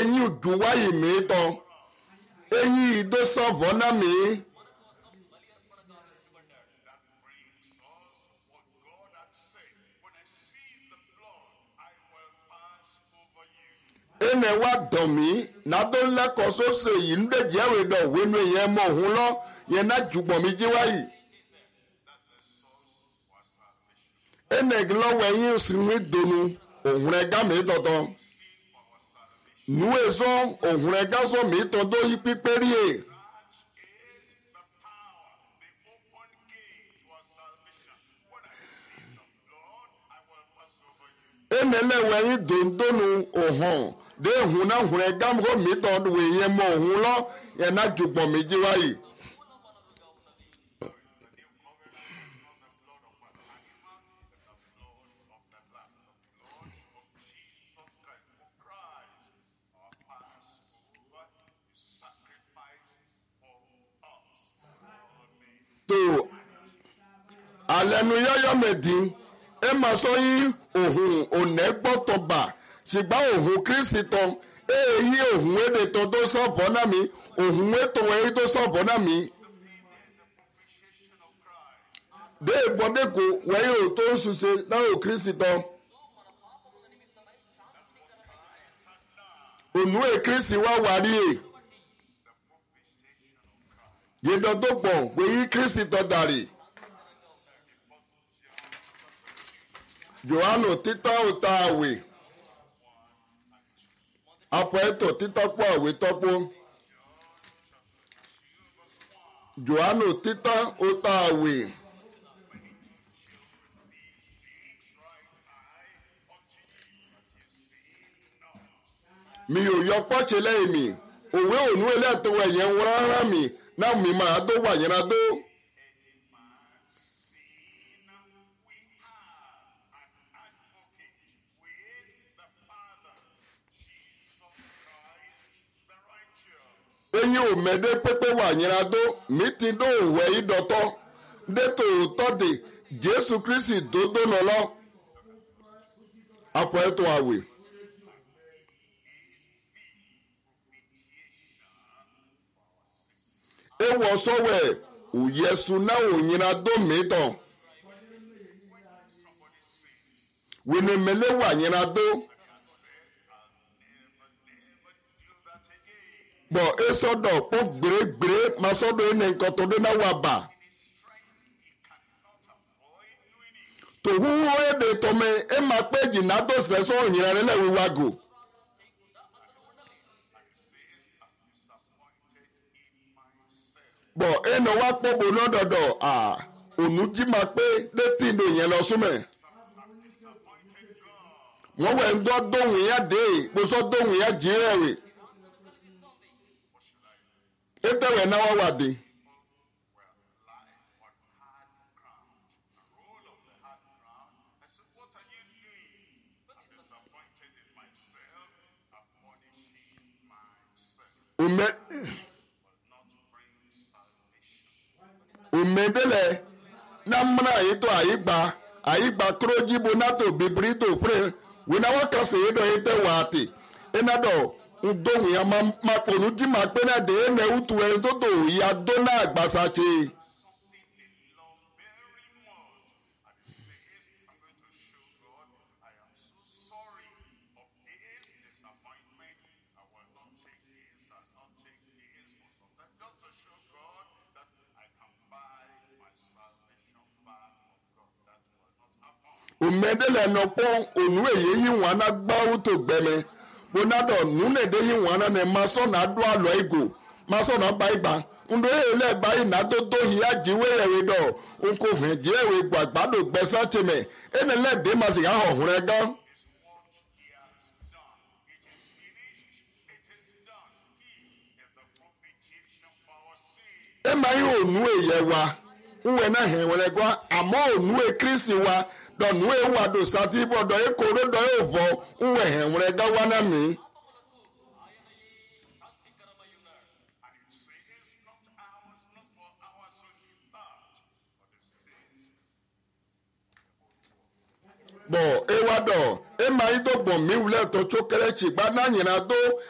enyi duwayi mi to enyi do sabona mi ene wa domi na do le ko so se yi nde jewe do wenu yen mo hun lo yen na jugbo mi jiwayi ene glo weyin sinwi donu ohun ega mi dodo nu ezo ohun ega so mi to do yi piperi e ene le weyin dondonu ohun de hun na hun ega mo mi to we yen mo ohun lo yen na jugbo mi jiwayi to alẹ́nu yọ́yọ́ mẹ́dín ẹ máa sọ yín òhun ònẹ́ gbọ́tọ̀ bà ṣùgbọ́n òhun kristi tán èyí òhun èdè tán tó sọ̀bọ̀ náà mi òhun ètò èyí tó sọ̀bọ̀ náà mi. dé ìbọ̀dẹ́kọ̀ wẹ́yìn ò tó ń ṣiṣẹ́ náà ò kristi tán. ònú è kristi wá wárí è yẹ̀dọ̀ tó pọ̀ wẹ́yìn kristi tán dàrí. Johannu títọ́ òta àwẹ̀ apọ̀ ètò títọ́pọ̀ àwẹ̀ tọ́pọ̀ Johannu títọ́ òta àwẹ̀ mi ò yọ pọ́ọ̀ṣẹ́ lẹ́yìn mi òwe ònú ẹlẹ́tọ̀ọ́ ẹ̀yẹ ń rárá mi náà mi máa dó wà yẹn náà dó. enyi omede pepe wa nyina do miti do òwe idọtọ deto òtọ de Jésù Kristi dodo nọlọ apọ ètò àwẹ̀ ewọ sọwẹ òyẹsù náà ònyina do mìtọ wẹnẹmẹlẹ wà nyina do. bọ̀ esọdọ̀ kpọ́ gbèrègbèrè máa sọ́dọ̀ ẹni nǹkan tó dé náà wà bà. tòhúhú èdè tọ́mẹ ẹ máa pé jìnnà tó sẹ́sọ́ òyìnbó rẹ lẹ́wọ̀ wágò. bọ̀ ẹnà wá pọ̀ bò lọ́dọ̀dọ̀ ònú jí máa pé létí ìdò yẹn lọ súnmẹ̀. wọ́n wẹ̀ ń dọ́ dóhùn yá dé kpọ́sọ́ dóhùn yá jí rẹ̀ rè. etewe na wawade umedele na mmana ito ayigba kroji bo nato bibrito pre wina wakase edo ete wati enado ndohun ya ma ponu di ma pe na de ene utu en todo ya do na agbasache umedele no po onu eye yi wan na gba uto gbeme bonado nune de yi wan na ma so na do alo ego ma so na ba igba ndo ele gba ina do do ya jiwe ewe do nko hwe je ewe gbagbado gbesa cheme ene le de ma si ya ohun re gan e ma yi onu eye wa nwe na he were gwa amo onu e Kristi wa do nu e wa do sati bo do e koro do e vo nwe he were ga wa na mi bo e wa do e ma yi do gbon mi wule to chokere chi gba na nyina do